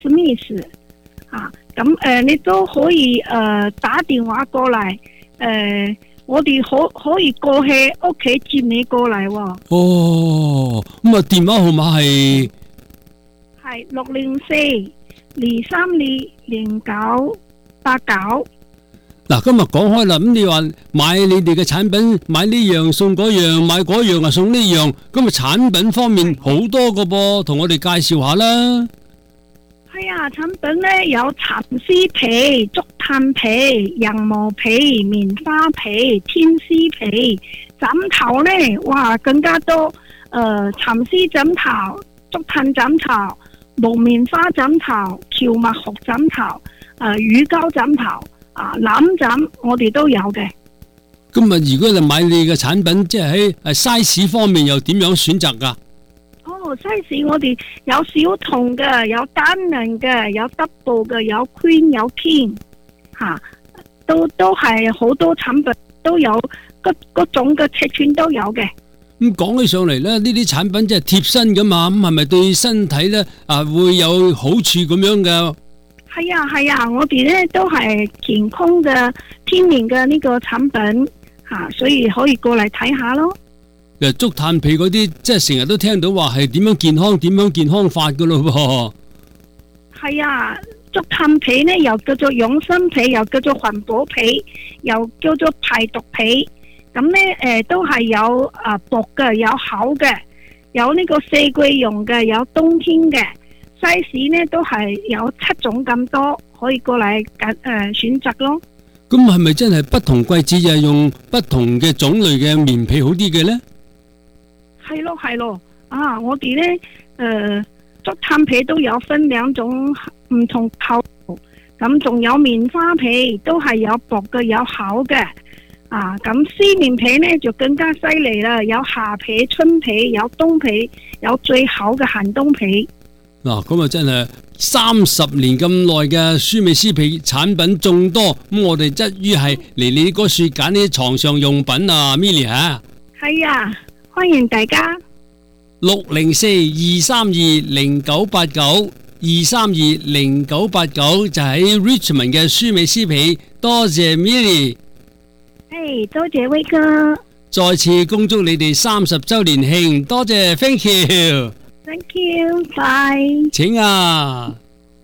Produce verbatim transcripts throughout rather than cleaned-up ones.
什麼意思啊？咁誒、呃，你都可以誒、呃、打電話過嚟，誒、呃，我哋可可以過去屋企接你過嚟喎。 哦，咁啊，電話號碼係係六零四二三二零九八九。 嗱，今日講開啦，咁你話買你哋嘅產品，買呢樣送嗰樣，買嗰樣啊送呢樣，咁啊產品方面好多個噃，同我哋介紹下啦。 係啊，產品咧有蠶絲被、竹炭被、羊毛被、棉花被、天絲被，枕頭咧哇更加多，誒、呃，蠶絲枕頭、竹炭枕頭、木棉花枕頭、蕎麥殼枕頭、誒、呃、乳膠枕頭。啊，攬枕我哋都有嘅。 咁啊，如果你買你嘅產品，即係喺誒 size 方面又點樣選擇噶？ 哦 ，size 我哋有小童嘅，有單人嘅，有 double 嘅，有 queen 有 king， 吓、啊，都都係好多產品都有，各各種嘅尺寸都有嘅。 咁講起上嚟咧，呢啲產品即係貼身噶嘛，咁係咪對身體咧啊會有好處咁樣嘅？ 係啊係啊，我哋咧都係健康嘅天然嘅呢個產品吓、啊，所以可以過嚟睇下咯。 誒，竹炭被嗰啲，即係成日都聽到話係點樣健康，點樣健康法噶咯噃。 係啊，竹炭被咧又叫做養生被，又叫做環保被，又叫做排毒被。咁咧誒都係有啊薄嘅，有厚嘅，有呢個四季用嘅，有冬天嘅。size 呢都係有七種咁多，可以過嚟揀誒選擇咯。 咁係咪真係不同季節就係用不同嘅種類嘅棉被好啲嘅呢？ 係咯係咯，啊我哋呢誒竹炭被都有分兩種唔同厚，咁仲有棉花被都係有薄嘅有厚嘅，啊咁絲棉被呢就更加犀利啦，有夏被、春被、有冬被，有最厚嘅寒冬被。 嗱，咁啊真係三十年咁耐嘅舒美斯被產品眾多，咁我哋則於係嚟你嗰處揀啲床上用品啊 ，Milly 吓。 係啊，歡迎大家。 六零四二三二零九八九二三二零九八九就喺 Richmond 嘅舒美斯被，多謝 Milly。 誒，多謝威哥。 再次恭祝你哋三十周年慶，多謝 ，Thank you。 Thank you，拜。 請啊！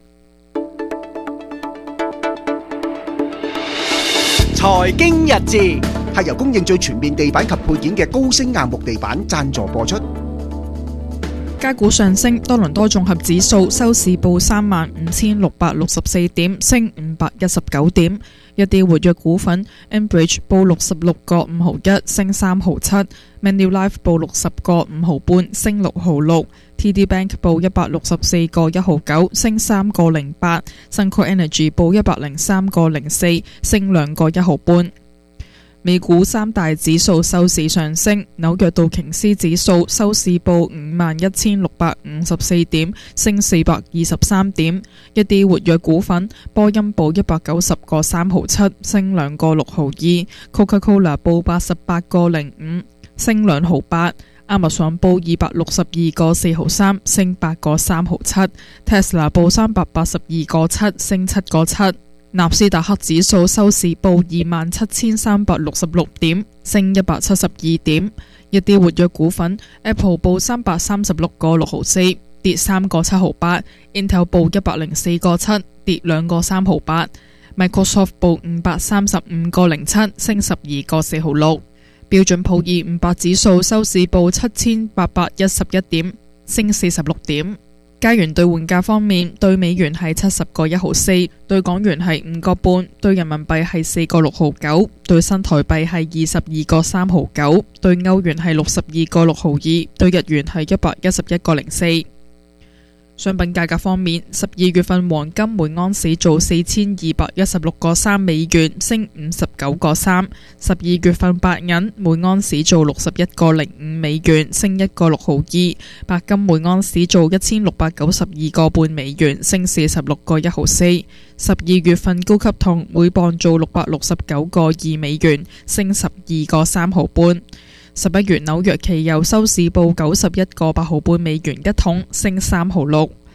財經日誌係由供應最全面地板及配件嘅高升硬木地板贊助播出。 加股上升，多倫多綜合指數收市報三萬五千六百六十四點，升五百一十九點。一啲活躍股份 ，Enbridge 報六十六個五毫一，升三毫七 ；Manulife 報六十個五毫半，升六毫六 ；T D Bank 報一百六十四個一毫九，升三個零八 ；Suncor Energy 報一百零三個零四，升兩個一毫半。美股三大指數收市上升，紐約道瓊斯指數收市報五萬一千六百五十四點，升四百二十三點。一啲活躍股份，波音報一百九十個三毫七，升兩個六毫二 ；Coca-Cola 報八十八個零五，升兩毫八；Amazon 報二百六十二個四毫三，升八個三毫七；Tesla 報三百八十二個七，升七個七。納斯達克指數收市報二萬七千三百六十六點，升一百七十二點。一啲活躍股份 ，Apple 報三百三十六個六毫四，跌三個七毫八 ；Intel 報一百零四個七，跌兩個三毫八 ；Microsoft 報五百三十五個零七，升十二個四毫六。標準普爾五百指數收市報七千八百一十一點，升四十六點。加元兌換價方面，對美元係七十個一毫四，對港元係五個半，對人民幣係四個六毫九，對新台幣係二十二個三毫九，對歐元係六十二個六毫二，對日元係一百一十一個零四。商品價格方面，十二月份黃金每盎司做四千二百一十六個三美元，升五十九個三；十二月份白銀每盎司做六十一個零五美元，升一個六毫二；白金每盎司做一千六百九十二個半美元，升四十六個一毫四；十二月份高級銅每磅做六百六十九個二美元，升十二個三毫半。十一月紐約期油收市報九十一個八毫半美元一桶，升三毫六。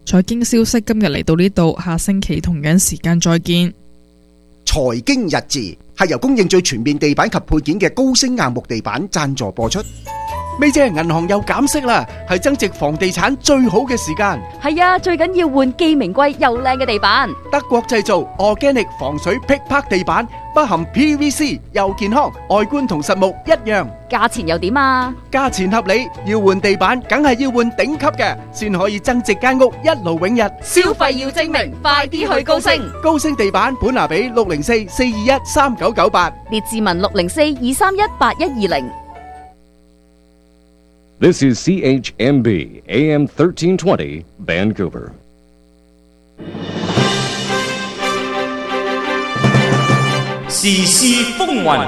財經消息今日嚟到呢度，下星期同樣時間再見。 財經日誌係由供應最全面地板及配件嘅高星硬木地板贊助播出。 咪姐，銀行又減息啦，係增值房地產最好嘅時間。 係啊，最緊要換既名貴又靚嘅地板。 德國製造 Organic 防水劈拍地板，不含 P V C， 又健康，外觀同實木一樣。 價錢又點啊？ 價錢合理，要換地板梗係要換頂級嘅，先可以增值間屋一勞永逸。 消費要精明，快啲去高星。 高星地板本拿比六零四四二一三九九八， 列治文六零四二三一八一二零。 This is C H M B A M thirteen twenty Vancouver. 時事風雲，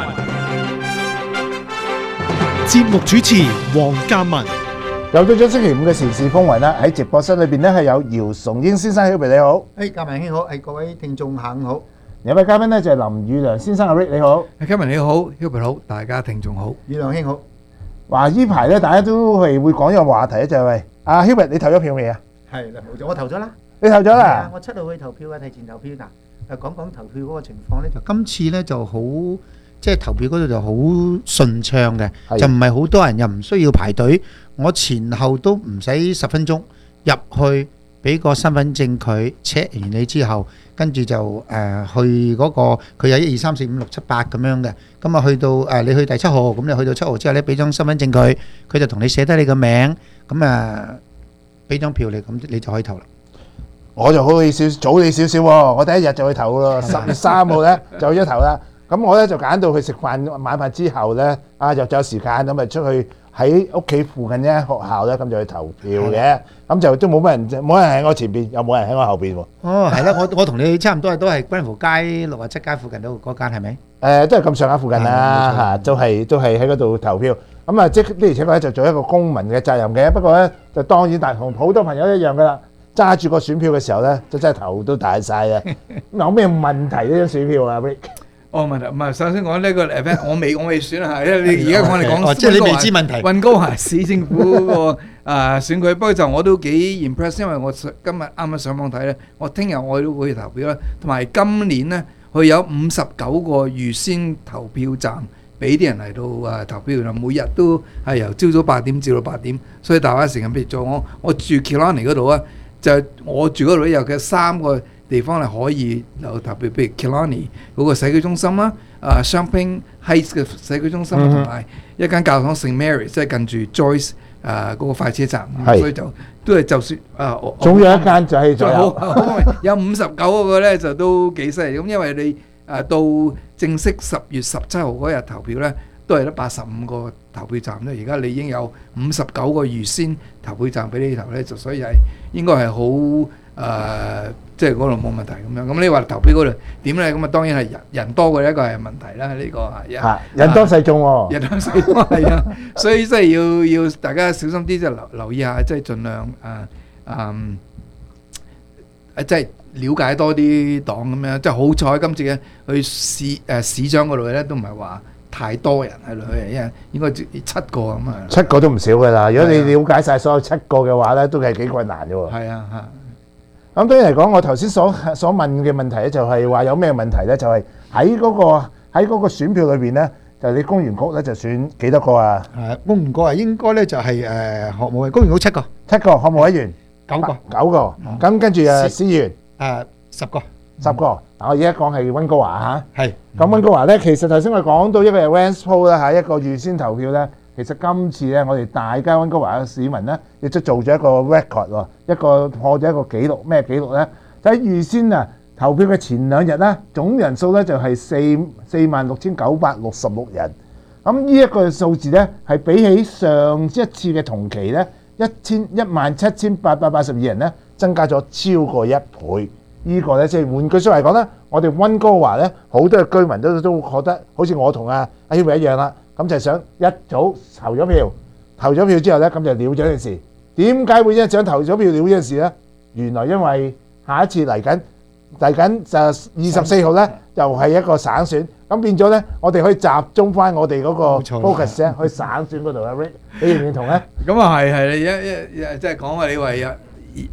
節目主持黃嘉文。 又到咗星期五嘅時事風雲啦！喺直播室裏邊呢係有姚崇英先生，Hubert你好。 誒，嘉文兄好，誒各位聽眾下午好。 有位嘉賓呢就係林宇良先生，阿 Rick 你好。 嘉文你好 ，Hubert 好，大家聽眾好，宇良兄好。 話呢排咧，大家都係會講一個話題咧，就係喂，阿 Hubert你投咗票未啊？ 係啦，冇錯，我投咗啦。 你投咗啦？ 我七號去投票啊，提前投票嗱。誒講講投票嗰個情況咧，就今次咧就好，即係投票嗰度就好順暢嘅，就唔係好多人，又唔需要排隊。我前後都唔使十分鐘入去，俾個身份證佢 check 完你之後，跟住就誒去嗰個佢有一二三四五六七八咁樣嘅。咁啊去到誒你去第七號，咁你去到七號之後咧，俾張身份證佢，佢就同你寫低你個名，咁啊俾張票你，咁你就可以投啦。 我就好你少早你少少喎，我第一日就去投咯，十月三號咧就去咗投啦。咁我咧就揀到去食飯晚飯之後咧，啊又有時間咁咪出去喺屋企附近咧學校咧咁就去投票嘅。咁就都冇乜人，冇人喺我前邊，又冇人喺我後邊喎。 哦，係啦，我我同你差唔多，都係軍湖街六啊七街附近嗰嗰間係咪？ 誒，都係咁上下附近啦，嚇，都係都係喺嗰度投票。咁啊，即的而且確咧就做一個公民嘅責任嘅。不過咧就當然，但同好多朋友一樣噶啦。揸住個選票嘅時候咧，就真係頭都大曬啦。有咩問題呢張選票啊 Rick？ 哦，問題唔係，首先講呢個 event，我未我未選啊，因為你而家我哋講即係你未知問題。 溫哥華市政府嗰個啊選舉，不過就我都幾 impress，因為我今日啱啱上網睇咧，我聽日我都會投票啦。同埋今年咧，佢有五十九個預先投票站俾啲人嚟到啊投票啦，每日都係由朝早八點至到八點，所以大把時間譬如做我我住 Killarney 嗰度啊。就我住嗰度有嘅三個地方係可以有投票，譬如 Killarney 嗰個社區中心啦，啊 Champagne Heights 嘅社區中心同埋一間教堂 Saint Mary， 即係近住 Joyce 啊嗰個快車站，所以就都係就算啊， 總有一間就係最好。 有五十九個咧就都幾犀利，咁因為你啊到正式十月十七號嗰日投票咧，都係得八十五個投票站咧，而家你已經有五十九個預先投票站俾你投咧，就所以係應該係好誒，即係嗰度冇問題咁樣。咁你話投票嗰度點咧？咁啊當然係人人多嘅一個係問題啦，呢個係啊人多勢眾喎， 人多勢眾係啊，所以即係要要大家小心啲，即係留留意下，即係盡量誒誒誒，即係了解多啲黨咁樣。即係好彩今次嘅去市誒市長嗰度咧，都唔係話太多人喺度去，因為應該七個咁啊。 七個都唔少㗎啦。如果你了解曬所有七個嘅話咧，都係幾困難嘅喎。 係啊嚇。 咁對於嚟講，我頭先所所問嘅問題咧，就係話有咩問題咧？就係喺嗰個喺嗰個選票裏邊咧，就你公園局咧就選幾多個啊？ 係公園局啊，應該咧就係誒學務委公園局七個， 七個學務委員九個， 九個。咁跟住誒司議員誒十個， 十個。嗱，我而家講係溫哥華嚇。 係。 咁溫哥華咧，其實頭先我講到一個係 Rand Poll 啦嚇，一個預先投票咧。其實今次咧，我哋大家溫哥華嘅市民咧，亦都做咗一個 record 喎，一個破咗一個紀錄。咩紀錄咧？就喺預先啊投票嘅前兩日咧，總人數咧就係四四萬六千九百六十六人。咁呢一個數字咧，係比起上一次嘅同期咧，一千一萬七千八百八十二人咧，增加咗超過一倍。呢個咧即係換句説話嚟講咧，我哋溫哥華咧好多嘅居民都都覺得好似我同阿阿曉偉一樣啦。咁就想一早投咗票，投咗票之後咧，咁就了咗件事。點解會一想投咗票了咗件事咧？原來因為下一次嚟緊嚟緊就二十四號咧，又係一個省選，咁變咗咧，我哋可以集中翻我哋嗰個 focus 咧，去省選嗰度啊 Rick，你認唔認同咧？ 咁啊係係，一一即係講話你話有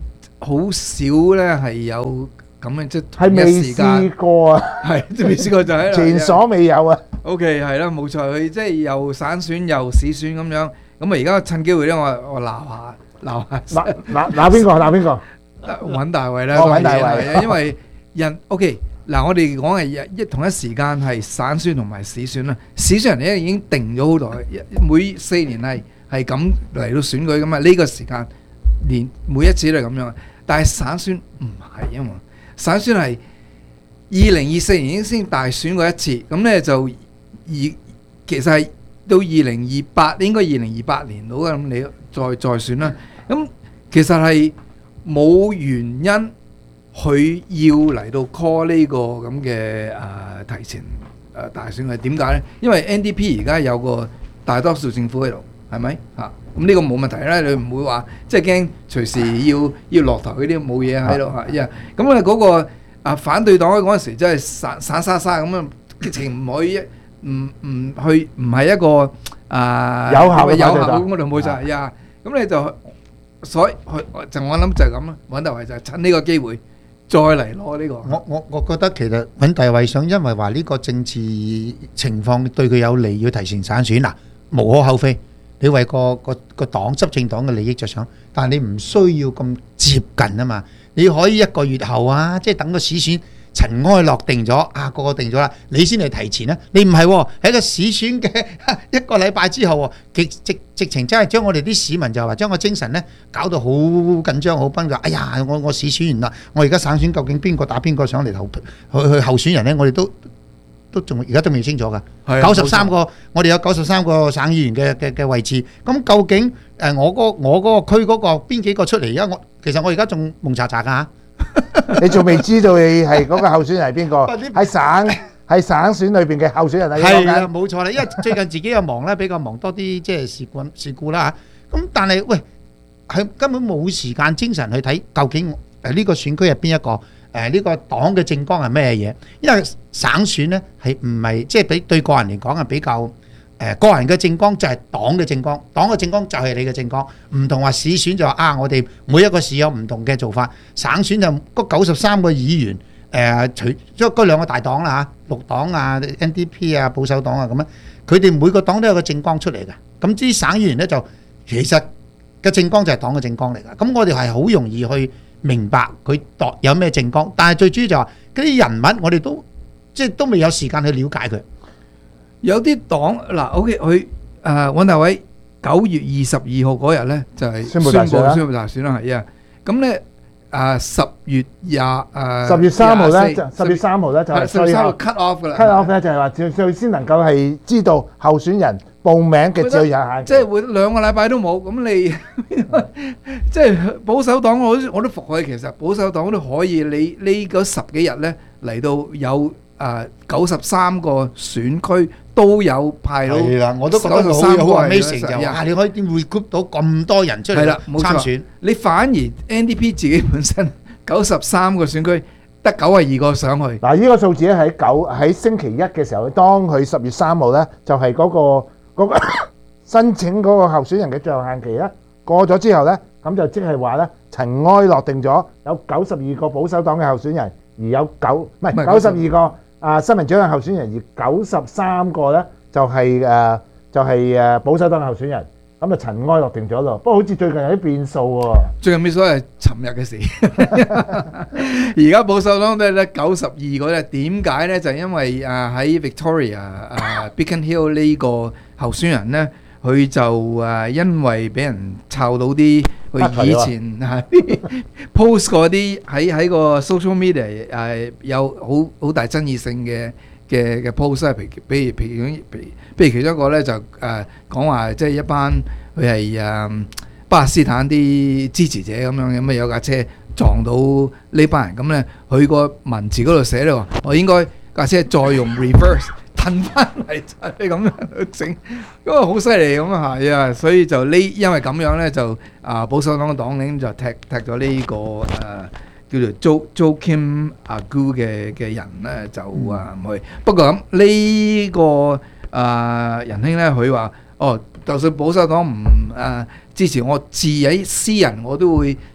好少咧係有咁嘅即係係未試過啊， 係未試過就喺前所未有啊。 OK 係啦，冇錯，佢即係又省選又市選咁樣，咁啊而家趁機會咧，我我鬧下鬧下鬧鬧鬧邊個鬧邊個？ 揾大衛啦， 揾大衛， 因為人 OK 嗱，我哋講係一同一時間係省選同埋市選啦，市選人咧已經定咗好耐，每四年係係咁嚟到選舉咁啊，呢個時間連每一次都係咁樣，但係省選唔係啊嘛，省選係二零二四年已經先大選過一次，咁咧就而其實係到二零二八應該二零二八年到嘅，咁你再再選啦，咁其實係。冇原因，佢要嚟到 call 呢個咁嘅誒提前誒大選係點解咧？因為 N D P 而家有個大多數政府喺度，係咪嚇？咁呢個冇問題啦，你唔會話即係驚隨時要要落台嗰啲冇嘢喺度嚇。因為咁啊嗰個啊反對黨嗰陣時真係散散沙沙咁樣，直情唔可以唔唔去唔係一個啊有效有效咁我哋冇曬呀。咁你就。所以就我諗就係咁啦，揾大衛就係趁呢個機會再嚟攞呢個。 我我我覺得其實揾大衛想因為話呢個政治情況對佢有利，要提前省選嗱，無可厚非。你為個個個黨執政黨嘅利益着想，但係你唔需要咁接近啊嘛。你可以一個月後啊，即係等個市選塵埃落定咗啊，個個定咗啦，你先嚟提前啦。你唔係喎，喺個市選嘅一個禮拜之後喎，直直直情真係將我哋啲市民就話將個精神咧搞到好緊張、好崩㗎。哎呀，我我市選完啦，我而家省選究竟邊個打邊個上嚟投去去候選人咧？我哋都都仲而家都未清楚㗎。九十三個，我哋有九十三個省議員嘅嘅嘅位置。咁究竟誒我嗰我嗰個區嗰個邊幾個出嚟？而家我其實我而家仲蒙查查㗎。 你仲未知道你係嗰個候選人係邊個？喺省喺省選裏邊嘅候選人係係啦，冇錯啦。因為最近自己又忙咧，比較忙多啲即係事故事故啦嚇。咁但係喂，係根本冇時間精神去睇究竟誒呢個選區係邊一個誒呢個黨嘅政綱係咩嘢？因為省選咧係唔係即係比對個人嚟講係比較。誒個人嘅政綱就係黨嘅政綱，黨嘅政綱就係你嘅政綱，唔同話市選就話啊，我哋每一個市有唔同嘅做法，省選就嗰九十三個議員誒，除咗嗰兩個大黨啦嚇，綠黨啊、N D P 啊、保守黨啊咁樣，佢哋每個黨都有個政綱出嚟嘅，咁啲省議員咧就其實嘅政綱就係黨嘅政綱嚟㗎，咁我哋係好容易去明白佢黨有咩政綱，但係最主要就話嗰啲人物我哋都即係都未有時間去了解佢。 有啲黨嗱 ，OK，佢誒揾大偉九月二十二號嗰日咧就係宣布宣布大選啦，係啊。咁咧誒十月廿誒十月三號咧，十月三號咧就係十月三號 cut off 㗎啦。 cut off 咧就係話最最先能夠係知道候選人報名嘅最有限， 即係會兩個禮拜都冇。咁你即係保守黨，我我都服佢。其實保守黨都可以，你呢嗰十幾日咧嚟到有誒九十三個選區。都有派到， 係啦，我都覺得好好 amazing 就係，你可以點會 group 到咁多人出嚟參選？ 你反而 N D P 自己本身九十三個選區得九十二個上去。 嗱，呢個數字咧喺九喺星期一嘅時候，當佢十月三號咧就係嗰個嗰個申請嗰個候選人嘅最後限期咧過咗之後咧，咁就即係話咧塵埃落定咗，有九十二個保守黨嘅候選人，而有九唔係九十二個。啊！新民主黨候選人而九十三個咧，就係誒，就係誒保守黨候選人，咁就塵埃落定咗咯。不過好似最近有啲變數喎。 最近變數係尋日嘅事。而家保守黨都係得九十二個咧，點解咧？就係因為誒喺 Victoria 誒 Beacon Hill 呢個候選人咧，佢就誒因為俾人抄到啲。佢以前係 post 過啲喺喺個 social media 誒有好好大爭議性嘅嘅嘅 post 啊，譬如譬如譬如譬如其中一個咧就誒講話即係一班佢係誒巴勒斯坦啲支持者咁樣，咁啊有架車撞到呢班人，咁咧佢個文字嗰度寫咧話，我應該架車再用 reverse。褪翻嚟就係咁樣整，因為好犀利咁啊係啊，所以就呢因為咁樣咧就啊保守黨嘅黨領就踢踢咗呢個誒叫做 Joaquim Agu 嘅嘅人咧就啊唔去。不過咁呢個啊仁兄咧佢話哦，就算保守黨唔誒支持我，自己私人我都會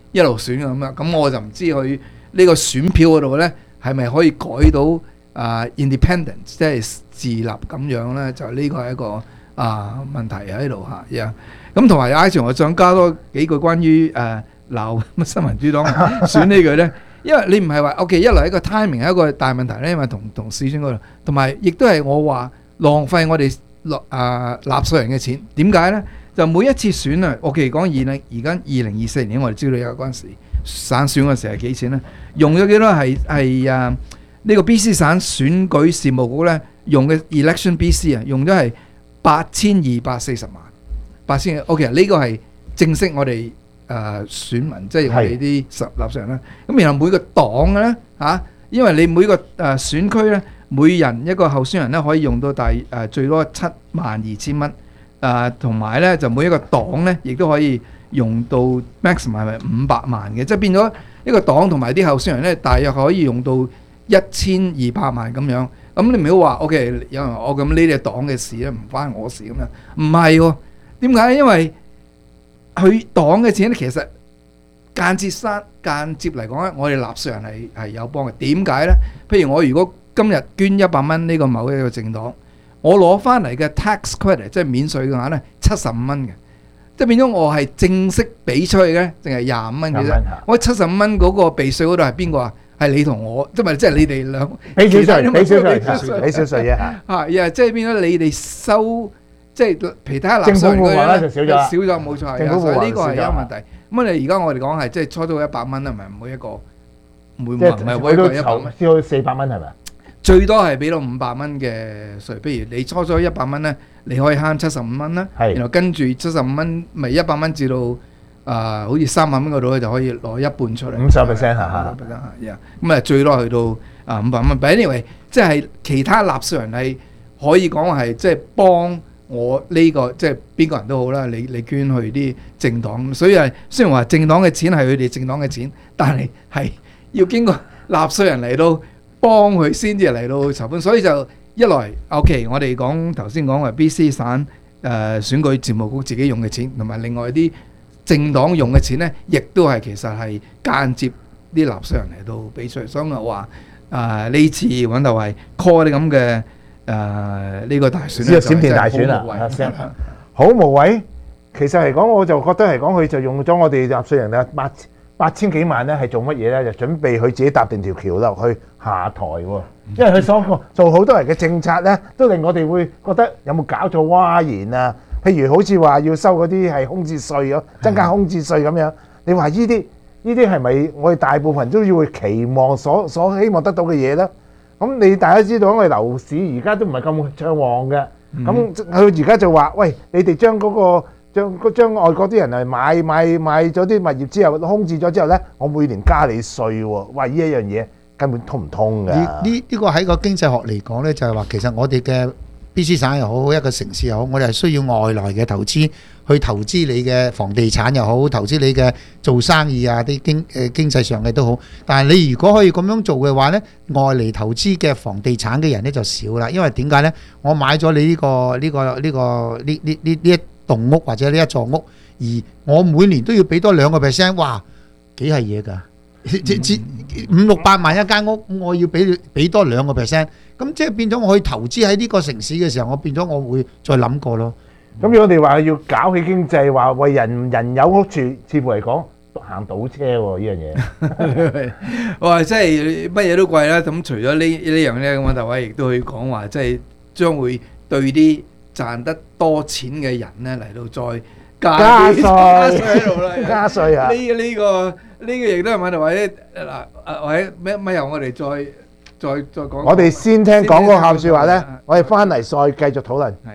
一路選咁樣。咁我就唔知佢呢個選票嗰度咧係咪可以改到啊、uh, independent， 即係自立咁樣咧？就呢個係一個啊問題喺度嚇。呀、yeah. 咁同埋有時我想加多幾句關於誒鬧乜新民主黨選呢句咧。因為你唔係話 OK， 一來一個 timing 係一個大問題咧，因為同同市選嗰度，同埋亦都係我話浪費我哋落啊納稅人嘅錢。點解咧？就每一次選啊，我其實講二零而家二零二四年，我哋知道有嗰陣時省選嗰時係幾錢咧？用咗幾多係係啊？呢個 B C 省選舉事務局咧用嘅 Election B C 啊，用咗係八千二百四十萬，八千 OK 呢個係正式我哋。誒、呃、選民即係我哋啲十納稅人啦，咁然後每個黨咧嚇、啊，因為你每個誒、呃、選區咧，每人一個候選人咧可以用到大誒、呃、最多七萬二千蚊，誒同埋咧就每一個黨咧亦都可以用到 maximum 係五百萬嘅，即係變咗一個黨同埋啲候選人咧，大約可以用到一千二百萬咁樣。咁你唔好話 OK， 有人話我咁呢啲係黨嘅事咧，唔關我事咁樣，唔係喎？點解？因為佢黨嘅錢咧，其實間接生間接嚟講咧，我哋納稅人係係有幫嘅。點解咧？譬如我如果今日捐一百蚊呢個某一個政黨，我攞翻嚟嘅 tax credit 即係免稅嘅話咧，七十五蚊嘅，即係變咗我係正式俾出去嘅，淨係廿五蚊嘅啫。我七十五蚊嗰個避稅嗰度係邊個啊？係你同我，即係即係你哋兩俾少稅，俾少稅，俾少稅啫嚇。 係，即係變咗你哋收。即係其他納稅人嗰啲咧，少咗，少咗冇錯，所以呢個係有問題。咁你而家我哋講係即係初到一百蚊啊，唔係每一個每唔係每一個一百蚊， 燒到四百蚊係咪？ 最多係俾到五百蚊嘅稅。譬如你初咗一百蚊咧，你可以慳七十五蚊啦，然後跟住七十五蚊咪一百蚊至到啊，好似三百蚊嗰度咧就可以攞一半出嚟， 五十 percent 嚇嚇，咁啊最多去到啊五百蚊。But anyway，即係其他納稅人係可以講係即係幫。我呢、這個即係邊個人都好啦，你你捐去啲政黨，所以係雖然話政黨嘅錢係佢哋政黨嘅錢，但係係要經過納稅人嚟到幫佢先至嚟到籌款，所以就一來 OK， 我哋講頭先講話 B C 省誒、呃、選舉事務局自己用嘅錢，同埋另外啲政黨用嘅錢咧，亦都係其實係間接啲納稅人嚟到俾出嚟，所以我話誒呢次揾到係 call 啲咁嘅。誒呢、uh, 個大選咧， 閃電大選啊，好無謂。其實嚟講，我就覺得嚟講，佢就用咗我哋納稅人嘅八八千幾萬咧，係做乜嘢咧？就準備佢自己搭定條橋落去下台喎。因為佢所做好多人嘅政策咧，都令我哋會覺得有冇搞錯嘩然啊？譬如好似話要收嗰啲係空置稅咁，增加空置稅咁樣。你話呢啲呢啲係咪我哋大部分都要會期望所所希望得到嘅嘢咧？咁你大家知道，我哋樓市而家都唔係咁暢旺嘅。咁佢而家就話：喂，你哋將嗰個將將外國啲人嚟買買買咗啲物業之後，空置咗之後咧，我每年加你稅喎。哇！呢一樣嘢根本通唔通㗎？ 呢呢呢個喺個經濟學嚟講咧，就係話其實我哋嘅 B C 省又好，一個城市又好，我哋係需要外來嘅投資去投資你嘅房地產又好，投資你嘅做生意啊啲經誒經濟上嘅都好。但係你如果可以咁樣做嘅話咧，外嚟投資嘅房地產嘅人咧就少啦。因為點解咧？我買咗你呢個呢個呢個呢呢呢呢一棟屋或者呢一座屋，而我每年都要俾多兩個 percent， 哇，幾係嘢㗎？五六百萬一間屋，我要俾俾多兩個 percent， 咁即係變咗我去投資喺呢個城市嘅時候，我變咗我會再諗過咯。 咁如果我哋話要搞起經濟，話為人人有屋住，似乎嚟講行倒車喎呢樣嘢。 哇！即係乜嘢都貴啦。咁除咗呢呢樣咧，咁大位亦都可以講話，即係將會對啲賺得多錢嘅人咧嚟到再加稅， 加稅喺度啦， 加稅啊！ 呢呢個呢個亦都係問題，或者嗱誒，或者咩咩由我哋再再再講。 我哋先聽講嗰個喊説話咧，我哋翻嚟再繼續討論。 係。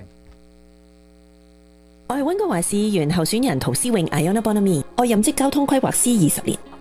我係溫哥華市議員候選人陶思穎 Iona Bonamy， 我任職交通規劃師二十年。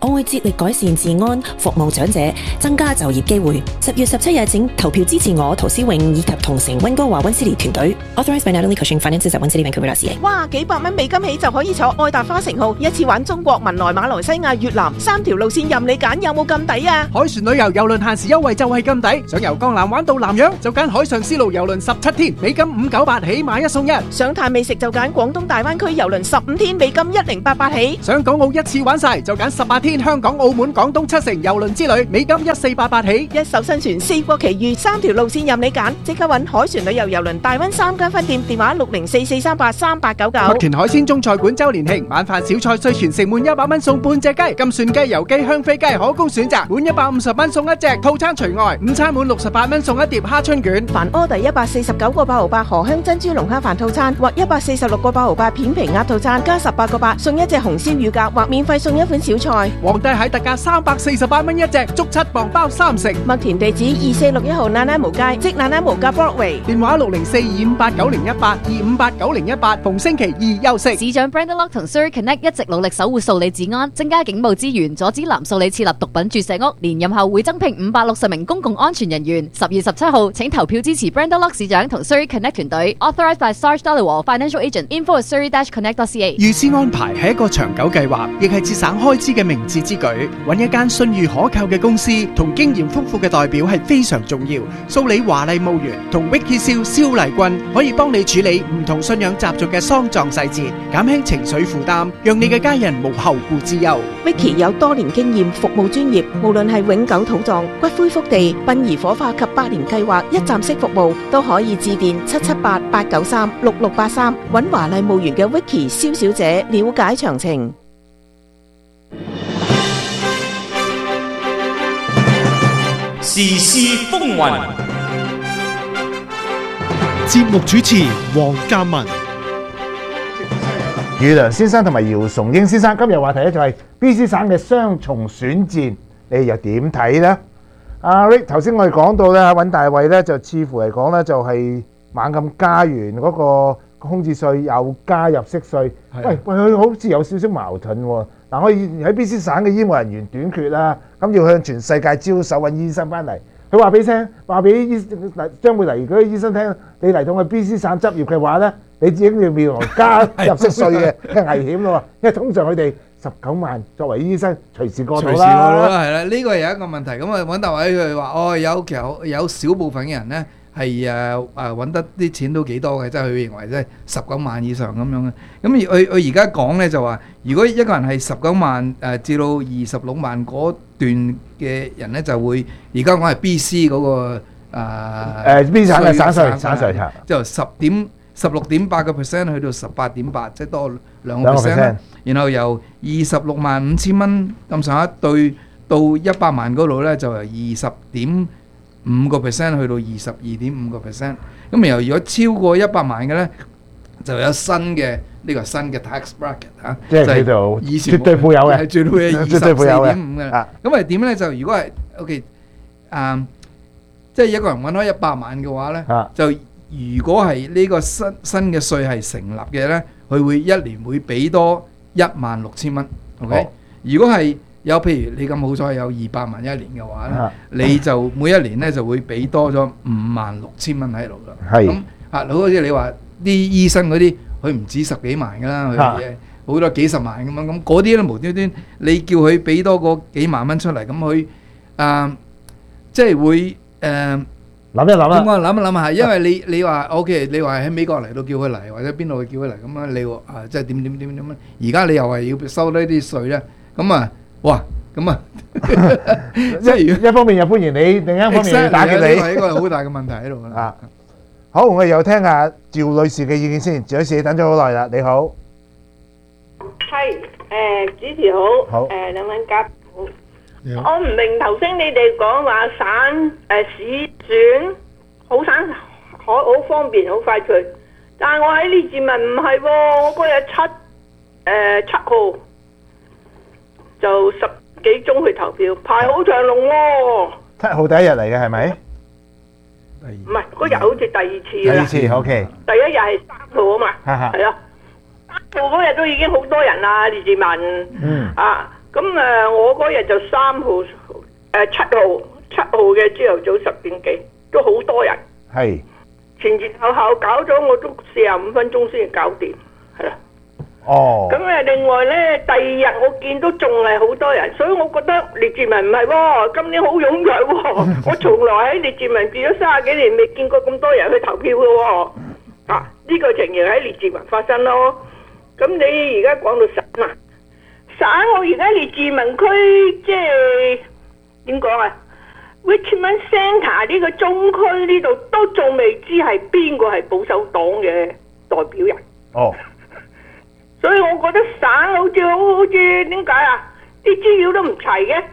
我會致力改善治安，服務長者，增加就業機會。十月十七日請投票支持我陶思穎以及同城溫哥華溫斯利團隊。Authorised by Natalie Cushing Finances at One City Vancouver dot C A。 哇！幾百蚊美金起就可以坐愛達花城號，一次玩中國、文萊、馬來西亞、越南三條路線任你揀，有冇咁抵啊？ 海船旅遊郵輪限時優惠就係咁抵，想由江南玩到南洋就揀海上絲路郵輪十七天，美金五九八起買一送一。 想嘆美食就揀廣東大灣區郵輪十五天，美金一零八八起。 想港澳一次玩晒就揀十八天香港、澳門、廣東七城郵輪之旅，美金一四八八起。 一艘新船，四國奇遇，三條路線任你揀，即刻揾海船旅遊郵輪大灣三間分店，電話六零四四三八三八九九。 麥田海鮮中菜館周年慶，晚飯小菜碎全城滿一百蚊送半隻雞，金蒜雞、油雞、香飛雞可供選擇，滿一百五十蚊送一隻，套餐除外。午餐滿六十八蚊送一碟蝦春卷。 凡order一百四十九個八毫八荷香珍珠龍蝦飯套餐，或一百四十六個八毫八片皮鴨套餐，加十八個八送一隻紅燒乳鴿，或免費送一款小菜。 皇帝蟹特價三百四十八蚊一隻，足七磅包三成。 麥田地址二四六一號奶奶毛街，即奶奶毛街 Broadway。 電話六零四二五八九零一八二五八九零一八，逢星期二休息。 市長 Brandon Lock 同 Surrey Connect 一直努力守護數理治安，增加警務資源，阻止藍數理設立毒品注射屋。連任後會增聘五百六十名公共安全人員。十月十七號請投票支持 Brandon Lock 市長同 Surrey Connect 團隊。Authorised by Sarge Dhaliwal Financial Agent。Info at surrey dash connect dot c a。 預先安排係一個長久計劃，亦係節省開支嘅明智之舉。揾一間信譽可靠嘅公司同經驗豐富嘅代表係非常重要。數理華麗墓園同 Vicky 蕭蕭麗君可以幫你處理唔同信仰習俗嘅喪葬細節，減輕情緒負擔，讓你嘅家人無後顧之憂。 Vicky 有多年經驗，服務專業，無論係永久土葬、骨灰福地、殯儀火化及百年計劃一站式服務，都可以致電七七八八九三六六八三，揾華麗墓園嘅 Vicky 蕭小姐了解詳情。 時事風雲， 節目主持黃嘉文、 余良先生同埋姚崇英先生，今日話題咧就係 B C 省嘅雙重選戰，你哋又點睇呢？阿 Rick 頭先我哋講到咧，尹大衛咧就似乎嚟講咧就係猛咁加完嗰個空置稅，又加入息稅，喂喂，佢好似有少少矛盾喎。嗱，我喺 B C 省嘅醫務人員短缺啦，咁要向全世界招手揾醫生翻嚟。佢話俾你聽，話俾醫將會嚟嗰啲醫生聽，你嚟到我 B C 省執業嘅話咧，你已經要面臨加入息稅嘅嘅危險咯。因為通常佢哋十九萬作為醫生，隨時過到啦。隨時過到啦，係啦，呢個係一個問題。咁啊，尹大偉佢話：哦，有其實有少部分嘅人咧。係誒誒揾得啲錢都幾多嘅，即係佢認為即係十九萬以上咁樣嘅。咁佢佢而家講咧就話，如果一個人係十九萬誒、呃、至到二十六萬嗰段嘅人咧，就會而家講係 B C 嗰、那個誒誒 B 省嘅省稅省稅係， 就十點十六點八個 percent 去到十八點八，即係多兩個 percent。然後由二十六萬五千蚊咁上下對到一百萬嗰度咧，就由二十點五個 percent 去到二十二點五個 percent， 咁然後如果超過一百萬嘅咧，就有新嘅呢個新嘅 tax bracket 嚇， 即係叫做絕對富有嘅， 係絕對二十四點五嘅。咁係點咧？就如果係 OK，啊，即係一個人揾開一百萬嘅話咧，就如果係呢個新新嘅稅係成立嘅咧，佢會一年會俾多一萬六千蚊。OK，如果係有譬如你咁好彩有二百萬一年嘅話咧，啊、你就每一年咧就會俾多咗五萬六千蚊喺度啦。係咁啊，好似你話啲醫生嗰啲，佢唔止十幾萬噶啦，佢好多幾十萬咁樣，咁嗰啲咧無端端你叫佢俾多個幾萬蚊出嚟，咁佢啊即係會誒諗一諗啦。點講諗一諗下，因為你你話 OK， 你話喺美國嚟到叫佢嚟，或者邊度叫佢嚟咁樣，你啊即係點點點點點而家你又係要收呢啲稅咧，咁啊〜哇，咁啊，即係一方面又歡迎你，另一方面又打擊你，係一個好大嘅問題喺度啦。 好，我哋又聽下趙女士嘅意見先。趙女士等咗好耐啦，你好。 係，誒主持好，誒兩位嘉賓好。我唔明頭先你哋講話省誒市選好省好好方便好快脆，但係我喺呢字問唔係喎，我嗰日七誒七號。就十幾鐘去投票，排好長龍喎。 七號第一日嚟嘅係咪？ 唔係，嗰日好似第二次啦。 第二次 OK。 第一日係三號啊嘛。係啊，三號嗰日都已經好多人啦，列治文。嗯。啊， 咁誒，我嗰日就三號誒七號七號嘅朝頭早十點幾，都好多人。 係。 前前後後搞咗我都四十五分鐘先搞掂，係啦。 哦。 咁誒，另外咧，第二日我見到仲係好多人，所以我覺得列治文唔係喎，今年好踴躍喎。我從來喺列治文住咗三十幾年，未見過咁多人去投票嘅喎。啊，呢個情形喺列治文發生咯。咁你而家講到省啊，省我而家列治文區即係點講啊？Richmond Centre 呢個中區呢度都仲未知係邊個係保守黨嘅代表人。 哦。 所以我覺得省好似好好似點解啊？啲資料都唔齊嘅。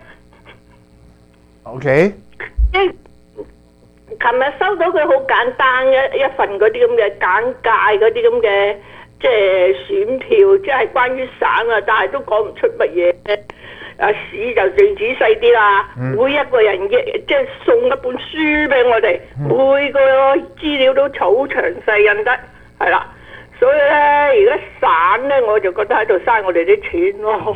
OK。 即係琴日收到佢好簡單嘅一份嗰啲咁嘅簡介嗰啲咁嘅即係選票，即係關於省啊，但係都講唔出乜嘢。啊市就最仔細啲啦，嗯、每一個人嘅即係送一本書俾我哋，嗯、每個資料都好詳細印得，係啦。所以咧，而家省咧，我就覺得喺度嘥我哋啲錢咯，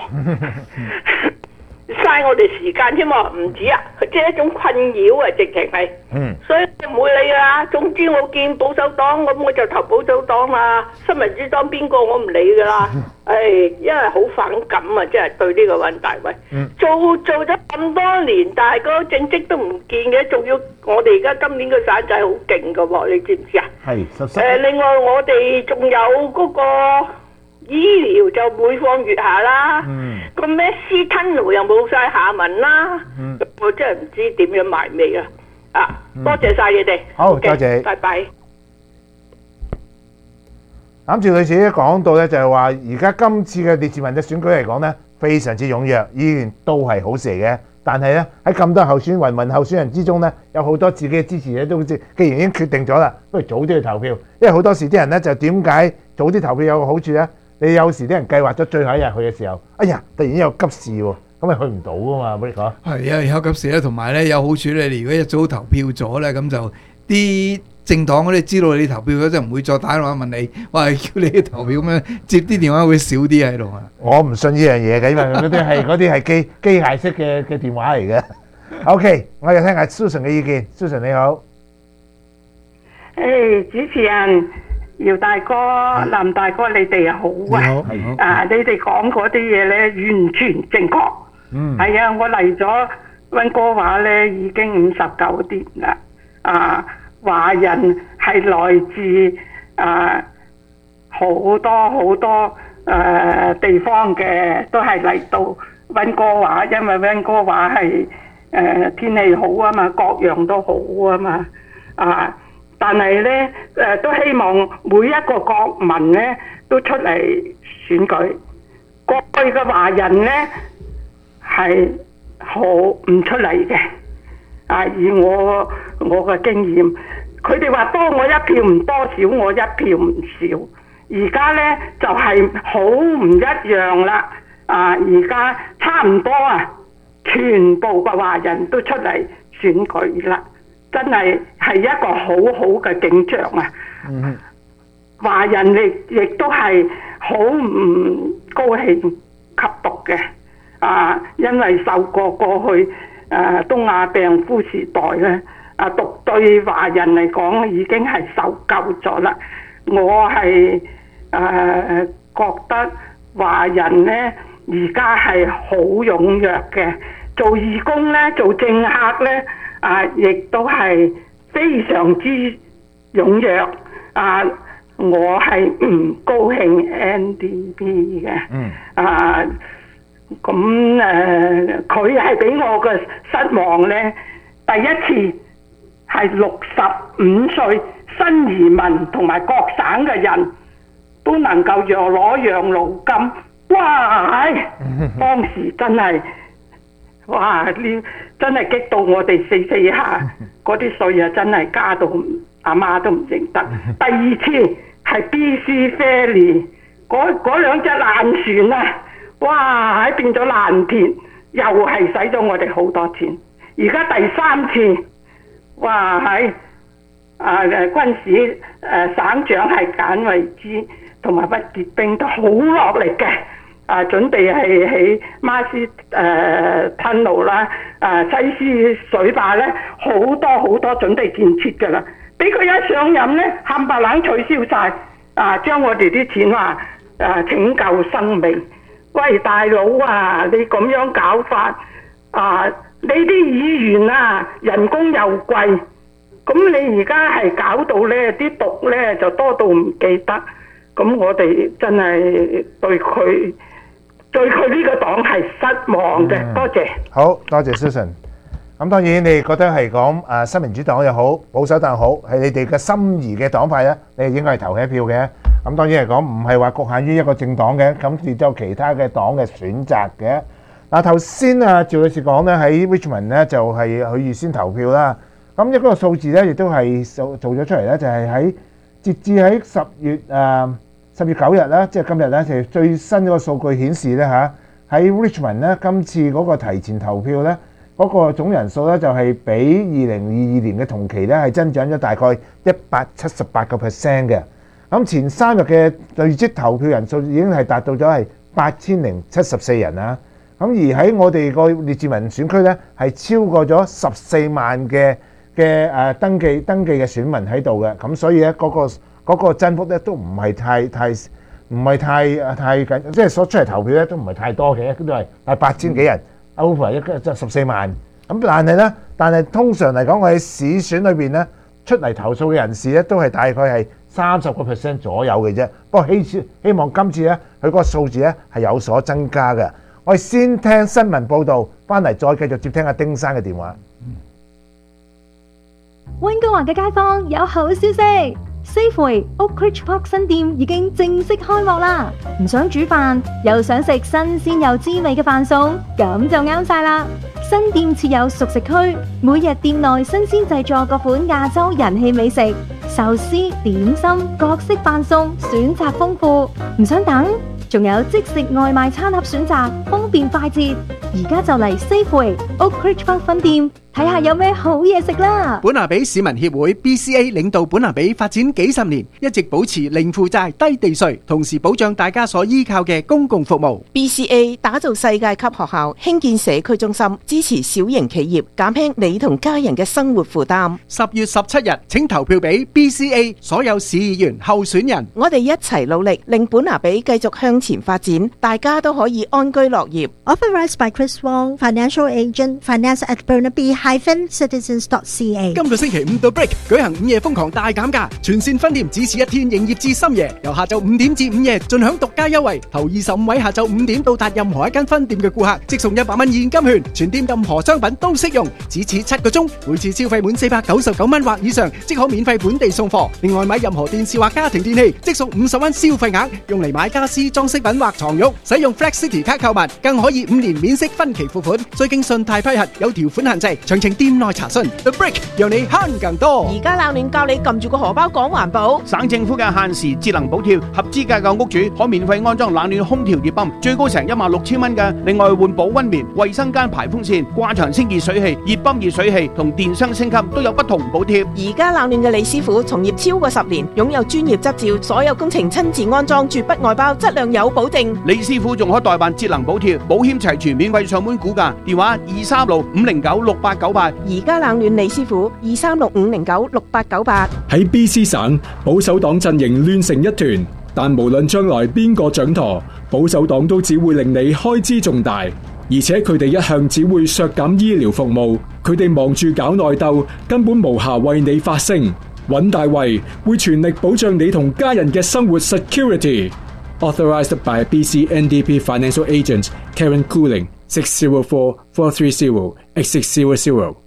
嘥我哋時間添喎，唔止啊，即係一種困擾啊，直情係。嗯。所以唔會理啊，總之我見保守黨咁我就投保守黨啊，新民主黨邊個我唔理噶啦。唉，因為好反感啊，即係對呢個溫大偉。嗯。做做咗咁多年，但係個政績都唔見嘅，仲要我哋而家今年個省仔好勁噶喎，你知唔知啊？係十三。誒，另外我哋仲有嗰個醫療就每況愈下啦。嗯。個咩斯吞奴又冇晒下文啦。嗯。我真係唔知點樣埋尾啊！啊，多謝晒你哋。 好，多謝。 拜拜。 啱住女士一講到咧，就係話而家今次嘅列治文嘅選舉嚟講咧，非常之踴躍，依然都係好事嚟嘅。但係咧喺咁多候選芸芸候選人之中咧，有好多自己嘅支持者都好似，既然已經決定咗啦，不如早啲去投票。因為好多時啲人咧就點解早啲投票有個好處咧？你有時啲人計劃咗最後一日去嘅時候，哎呀，突然間有急事喎，咁咪去唔到噶嘛？冇你講。係啊，有急事咧，同埋咧有好處咧。你如果一早投票咗咧，咁就啲政黨嗰啲知道你投票咗，就唔會再打電話問你，話叫你去投票咁樣，接啲電話會少啲喺度啊。我唔信呢樣嘢嘅，因為嗰啲係嗰啲係機機械式嘅嘅電話嚟嘅。OK， 我哋聽下 Susan 嘅意見。Susan 你好。 誒，主持人。姚大哥、林大哥，你哋好啊！你好，啊，你哋講嗰啲嘢咧，完全正確。嗯，係啊，我嚟咗溫哥華咧，已經五十九年啦。啊，華人係來自啊好多好多誒地方嘅，都係嚟到溫哥華，因為溫哥華係誒天氣好啊嘛，各樣都好啊嘛，啊。但係咧，誒都希望每一個國民咧都出嚟選舉。過去嘅華人咧係好唔出嚟嘅。啊，以我我嘅經驗，佢哋話多我一票唔多，少我一票唔少。而家咧就係好唔一樣啦。啊，而家差唔多啊，全部嘅華人都出嚟選舉啦。真係係一個好好嘅景象啊！嗯、華人亦亦都係好唔高興吸毒嘅啊，因為受過過去誒、啊、東亞病夫時代咧，啊毒對華人嚟講已經係受夠咗啦。我係誒、啊、覺得華人咧而家係好踴躍嘅，做義工咧，做政客咧。啊！亦都係非常之踴躍啊！我係唔高興 N D P 嘅，嗯啊咁誒，佢係俾我嘅失望咧。第一次係六十五歲新移民同埋各省嘅人都能夠讓攞養老金，哇！當時真係〜哇！呢真係激到我哋四四下，嗰啲稅啊真係加到阿媽都唔認得。第二次係 B C Ferry 嗰嗰兩隻爛船啊，哇！喺變咗爛田，又係使咗我哋好多錢。而家第三次，哇！喺啊誒軍事誒、呃、省長係簡惠滋同埋屈傑兵都好落力嘅。 啊，準備係喺馬斯誒吞路啦，啊西施水壩咧好多好多準備建設㗎啦。俾佢一上任咧，冚唪唥取消晒，啊將我哋啲錢話啊拯救生命。喂，大佬啊，你咁樣搞法啊，你啲議員啊人工又貴，咁你而家係搞到咧啲毒咧就多到唔記得，咁我哋真係對佢。對佢呢個黨係失望嘅，多謝。 好多謝 Susan。咁當然你哋覺得係講誒新民主黨又好，保守黨又好，係你哋嘅心儀嘅黨派咧，你哋應該係投佢一票嘅。咁當然嚟講唔係話局限於一個政黨嘅，咁亦都有其他嘅黨嘅選擇嘅。嗱頭先啊趙女士講咧喺 Richmond 咧就係佢預先投票啦。咁一個數字咧亦都係做做咗出嚟咧，就係喺截至喺十月誒。十月九日咧，即係今日咧，就最新嗰個數據顯示咧嚇，喺 Richmond 咧，今次嗰個提前投票咧，嗰個總人數咧就係比二零二二年嘅同期咧係增長咗大概一百七十八個 percent 嘅。咁前三日嘅累積投票人數已經係達到咗係八千零七十四人啦。咁而喺我哋個列治文選區咧，係超過咗十四萬嘅嘅誒登記登記嘅選民喺度嘅。咁所以咧嗰個。嗰個增幅咧都唔係太太唔係太太緊，即係所出嚟投票咧都唔係太多嘅，都係係八千幾人 over 一即係十四萬。咁但係咧，但係通常嚟講，我喺市選裏邊咧出嚟投訴嘅人士咧都係大概係三十個 percent 左右嘅啫。不過希希望今次咧佢嗰個數字咧係有所增加嘅。我哋先聽新聞報導，翻嚟再繼續接聽阿丁生嘅電話。 溫哥華嘅街坊有好消息。Safeway Oakridge Park 新店已經正式開幕啦！唔想煮飯，又想食新鮮又滋味嘅飯餸，咁就啱晒啦！新店設有熟食區，每日店內新鮮製作各款亞洲人氣美食，壽司、點心、各式飯餸，選擇豐富。唔想等，仲有即食外賣餐盒選擇，方便快捷。而家就嚟 Safeway Oakridge Park 分店。睇下有咩好嘢食啦！ 本拿比市民協會 B C A 領導本拿比發展幾十年，一直保持零負債、低地稅，同時保障大家所依靠嘅公共服務。 B C A 打造世界級學校，興建社區中心，支持小型企業，減輕你同家人嘅生活負擔。 十月十七日，請投票俾 B C A 所有市議員候選人。 我哋一齊努力，令本拿比繼續向前發展，大家都可以安居樂業。 Authorized by Chris Wong, Financial Agent, Finance at Burnaby-Citizens dot C A。 今個星期五到 Break 舉行午夜瘋狂大減價，全線分店只此一天，營業至深夜，由下晝五點至午夜，盡享獨家優惠。頭二十五位下晝五點到達任何一間分店嘅顧客，即送一百蚊現金券，全店任何商品都適用，只此七個鐘，每次消費滿四百九十九蚊或以上，即可免費本地送貨。另外買任何電視或家庭電器，即送五十蚊消費額，用嚟買家私、裝飾品或床褥。使用 Flex City 卡購物，更可以五年免息分期付款，需經信貸批核，有條款限制。詳情店內查詢。The Break 讓你慳更多。 而家冷暖教你撳住個荷包講環保。 省政府嘅限時節能補貼，合資格嘅屋主可免費安裝冷暖空調熱泵，最高成一萬六千蚊嘅。另外換保溫棉、衛生間排風扇、掛牆清潔水器、熱泵熱水器同電箱升級都有不同補貼。 而家冷暖嘅李師傅從業超過十年，擁有專業執照，所有工程親自安裝，絕不外包，質量有保證。 李師傅仲可代辦節能補貼，保險齊全，免費上門估價，電話二三六五零九六八九八。 而家冷暖李師傅二三六五零九六八九八。 喺 B C 省，保守黨陣營亂成一團，但無論將來邊個掌舵，保守黨都只會令你開支重大，而且佢哋一向只會削減醫療服務，佢哋忙住搞內鬥，根本無暇為你發聲。尹大衛會全力保障你同家人嘅生活 security。Authorized by B C N D P Financial Agent Karen Cooling six zero four four three zero eight six zero zero。